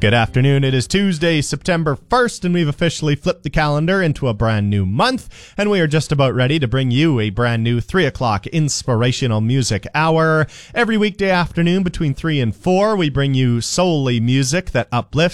Good afternoon. It is Tuesday, September 1st, and we've officially flipped the calendar into a brand new month, and we are just about ready to bring you a brand new 3 o'clock inspirational music hour. Every weekday afternoon between 3 and 4, we bring you solely music that uplifts,